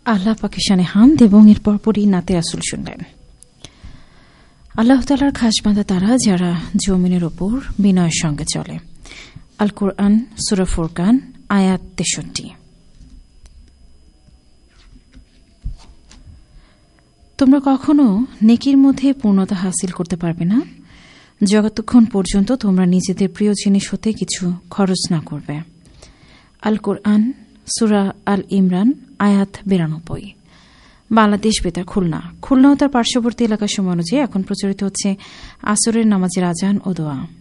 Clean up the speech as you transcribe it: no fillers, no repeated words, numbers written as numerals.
আল্লাহ পাকিস্তানে হামদ এবং এর পরপরই নাতে রাসূল শুনলেন। আল্লাহ তাআলার খাস বান্দা তারা যারা জমিনের ওপর বিনয়ের সঙ্গে চলে। আল কোরআন সূরা ফুরকান আয়াত 63। তোমরা কখনো নেকির মধ্যে পূর্ণতা হাসিল করতে পারবে না যতক্ষণ পর্যন্ত তোমরা নিজেদের প্রিয় জিনিস হতে কিছু খরচ না করবে। আল কোরআন সূরা আল ইমরান আয়াত 92। বাংলাদেশ বেতার খুলনা ও তার পার্শ্ববর্তী এলাকার সময় অনুযায়ী এখন প্রচারিত হচ্ছে আসরের নামাজের আজান ও দোয়া।